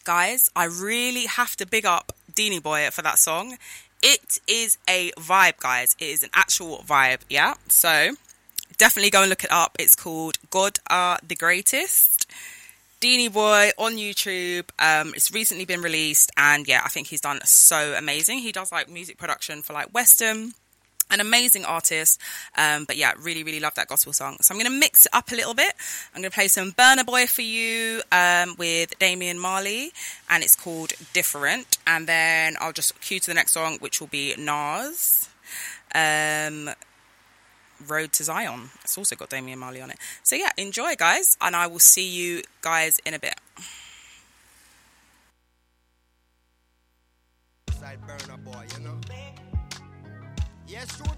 Guys, I really have to big up Deanie Boy for that song. It is a vibe, guys. It is an actual vibe, yeah? So, definitely go and look it up. It's called God Are The Greatest. Deanie Boy on YouTube. It's recently been released, and yeah, I think he's done so amazing. He does like music production for like Western. An amazing artist, but yeah, really, really love that gospel song. So I'm going to mix it up a little bit. I'm going to play some Burna Boy for you with Damian Marley, and it's called Different. And then I'll just cue to the next song, which will be Nas, Road to Zion. It's also got Damian Marley on it. So yeah, enjoy, guys, and I will see you guys in a bit. Burna Boy, you know. Yes, true